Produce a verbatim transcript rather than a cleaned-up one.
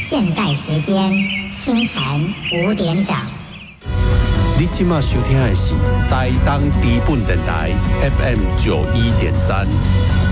现在时间清晨五点整。 你今麦收听的是台东低本电台 F M 九一点三。